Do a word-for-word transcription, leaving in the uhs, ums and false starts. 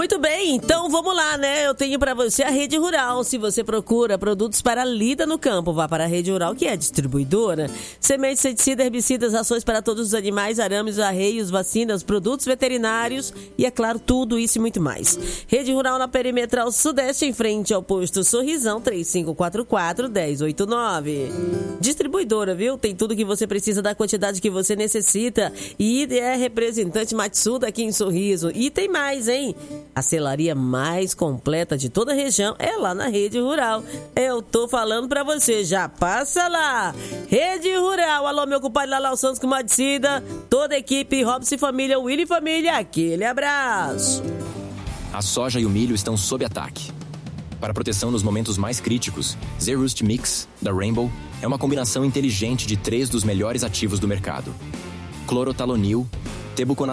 Muito bem, então vamos lá, né? Eu tenho para você a Rede Rural. Se você procura produtos para lida no campo, vá para a Rede Rural, que é a distribuidora. Sementes, inseticidas, herbicidas, rações para todos os animais, arames, arreios, vacinas, produtos veterinários e, é claro, tudo isso e muito mais. Rede Rural na Perimetral Sudeste, em frente ao posto Sorrisão, três cinco quatro quatro, um zero oito nove. Distribuidora, viu? Tem tudo que você precisa da quantidade que você necessita e é representante Matsuda aqui em Sorriso. E tem mais, hein? A selaria mais completa de toda a região é lá na Rede Rural. Eu tô falando pra você, já passa lá. Rede Rural, alô meu compadre Lalau Santos Comadicida, toda a equipe, Robson e Família, Willy Família, aquele abraço. A soja e o milho estão sob ataque. Para proteção nos momentos mais críticos, Zerust Mix, da Rainbow, é uma combinação inteligente de três dos melhores ativos do mercado: clorotalonil, tebuconazol